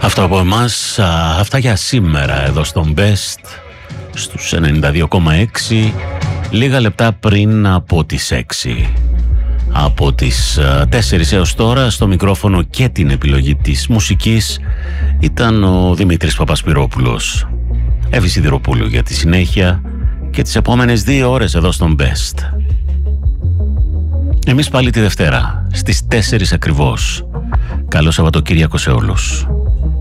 Αυτό από εμάς, αυτά για σήμερα εδώ στον Best στους 92,6, λίγα λεπτά πριν από τις 6. Από τις 4 έως τώρα στο μικρόφωνο και την επιλογή της μουσικής ήταν ο Δημήτρης Παπασπυρόπουλος. Εύη Σιδηροπούλου για τη συνέχεια και τις επόμενες 2 ώρες εδώ στον Best. Εμείς πάλι τη Δευτέρα στις 4 ακριβώς. Καλό Σαββατοκύριακο σε όλους.